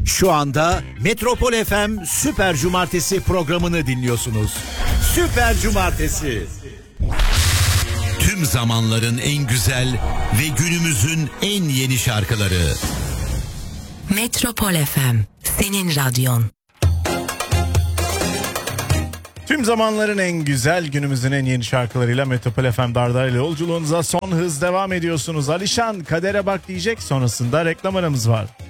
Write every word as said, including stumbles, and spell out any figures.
Şu anda Metropol F M Süper Cumartesi programını dinliyorsunuz. Süper Cumartesi. Tüm zamanların en güzel ve günümüzün en yeni şarkıları. Metropol F M, senin radyon. Tüm zamanların en güzel, günümüzün en yeni şarkılarıyla Metropol F M Darda ile yolculuğunuza son hız devam ediyorsunuz. Alişan kadere bak diyecek, sonrasında reklam aramız var.